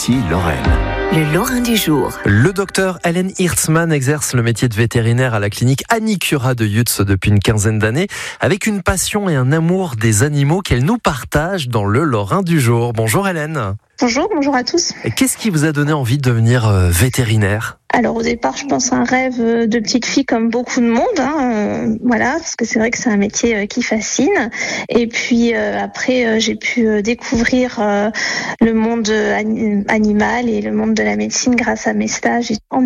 ici Lorraine. Le Lorrain du jour. Le docteur Hélène Hirtzman exerce le métier de vétérinaire à la clinique Annie Cura de Yutz depuis une quinzaine d'années, avec une passion et un amour des animaux qu'elle nous partage dans le Lorrain du jour. Bonjour Hélène. Bonjour à tous. Qu'est-ce qui vous a donné envie de devenir vétérinaire ? Alors au départ, je pense à un rêve de petite fille comme beaucoup de monde, voilà, parce que c'est vrai que c'est un métier qui fascine. Et puis après, j'ai pu découvrir le monde animal et le monde de la médecine grâce à mes stages en